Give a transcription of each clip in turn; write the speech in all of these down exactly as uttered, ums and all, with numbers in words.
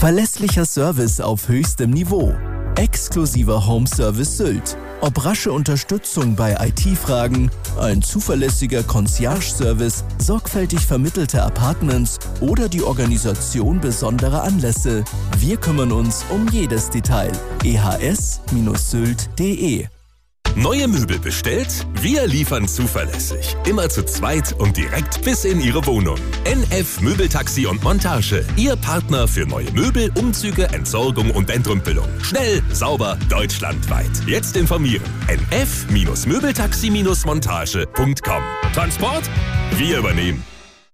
Verlässlicher Service auf höchstem Niveau. Exklusiver Home-Service Sylt. Ob rasche Unterstützung bei I T-Fragen, ein zuverlässiger Concierge-Service, sorgfältig vermittelte Apartments oder die Organisation besonderer Anlässe. Wir kümmern uns um jedes Detail. e h s Sylt punkt d e Neue Möbel bestellt? Wir liefern zuverlässig. Immer zu zweit und direkt bis in Ihre Wohnung. N F Möbeltaxi und Montage. Ihr Partner für neue Möbel, Umzüge, Entsorgung und Entrümpelung. Schnell, sauber, deutschlandweit. Jetzt informieren. n f Möbeltaxi Montage punkt com. Transport? Wir übernehmen.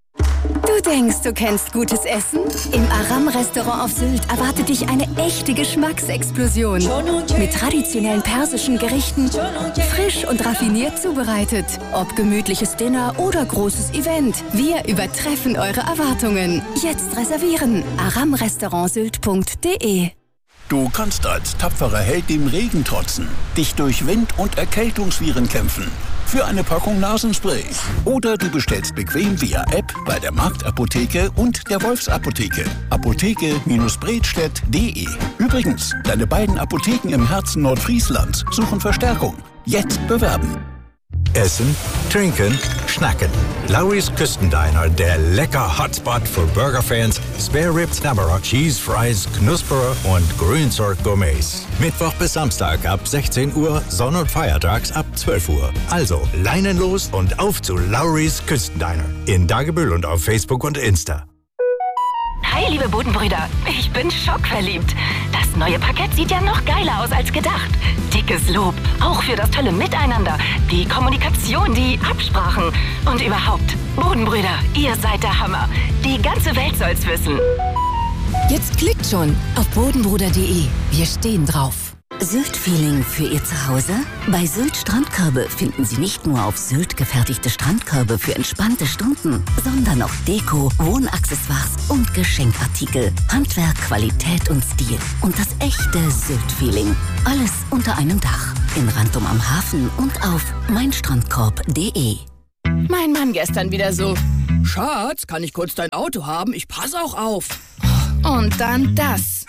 Du denkst, du kennst gutes Essen? Im Aram-Restaurant auf Sylt erwartet dich eine echte Geschmacksexplosion. Mit traditionellen persischen Gerichten, frisch und raffiniert zubereitet. Ob gemütliches Dinner oder großes Event, wir übertreffen eure Erwartungen. Jetzt reservieren. aram restaurant sylt punkt d e. Du kannst als tapferer Held dem Regen trotzen, dich durch Wind- und Erkältungsviren kämpfen. Für eine Packung Nasenspray. Oder du bestellst bequem via App bei der Marktapotheke und der Wolfsapotheke. Apotheke Bredstedt punkt d e. Übrigens, deine beiden Apotheken im Herzen Nordfrieslands suchen Verstärkung. Jetzt bewerben. Essen, trinken, schnacken. Lowry's Küstendiner, der lecker Hotspot für Burgerfans, Spare Ribs, Knabberer, Cheese Fries, Knusperer und Grünzeug-Gourmets. Mittwoch bis Samstag ab sechzehn Uhr, Sonn- und Feiertags ab zwölf Uhr. Also Leinen los und auf zu Lowry's Küstendiner. In Dagebüll und auf Facebook und Insta. Hi, liebe Bodenbrüder. Ich bin schockverliebt. Das neue Parkett sieht ja noch geiler aus als gedacht. Dickes Lob, auch für das tolle Miteinander, die Kommunikation, die Absprachen und überhaupt. Bodenbrüder, ihr seid der Hammer. Die ganze Welt soll's wissen. Jetzt klickt schon auf bodenbruder punkt d e. Wir stehen drauf. Sylt-Feeling für Ihr Zuhause? Bei Sylt Strandkörbe finden Sie nicht nur auf Sylt gefertigte Strandkörbe für entspannte Stunden, sondern auch Deko, Wohnaccessoires und Geschenkartikel. Handwerk, Qualität und Stil. Und das echte Sylt-Feeling. Alles unter einem Dach. In Rantum am Hafen und auf meinstrandkorb punkt d e. Mein Mann gestern wieder so: Schatz, kann ich kurz dein Auto haben? Ich passe auch auf. Und dann das.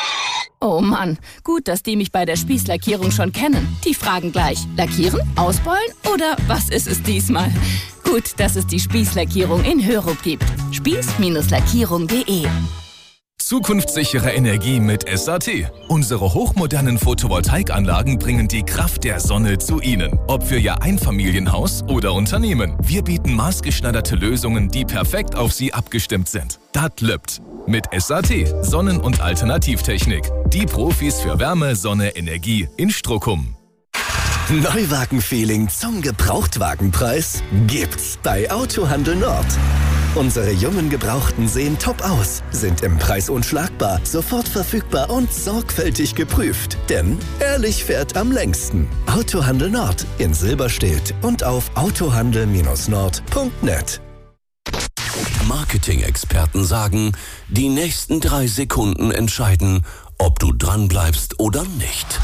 Oh Mann, gut, dass die mich bei der Spießlackierung schon kennen. Die fragen gleich: Lackieren? Ausbeulen? Oder was ist es diesmal? Gut, dass es die Spießlackierung in Hörup gibt. Spieß Lackierung punkt d e. Zukunftssichere Energie mit S A T. Unsere hochmodernen Photovoltaikanlagen bringen die Kraft der Sonne zu Ihnen. Ob für Ihr Einfamilienhaus oder Unternehmen. Wir bieten maßgeschneiderte Lösungen, die perfekt auf Sie abgestimmt sind. Dat lübt. Mit S A T, Sonnen- und Alternativtechnik. Die Profis für Wärme, Sonne, Energie in Strockum. Neuwagen-Feeling zum Gebrauchtwagenpreis gibt's bei Autohandel Nord. Unsere jungen Gebrauchten sehen top aus, sind im Preis unschlagbar, sofort verfügbar und sorgfältig geprüft. Denn ehrlich fährt am längsten. Autohandel Nord in Silberstelt und auf autohandel Nord punkt net. Marketing-Experten sagen, die nächsten drei Sekunden entscheiden, ob du dranbleibst oder nicht.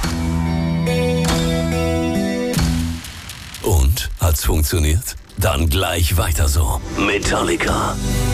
Und? Hat's funktioniert? Dann gleich weiter so. Metallica.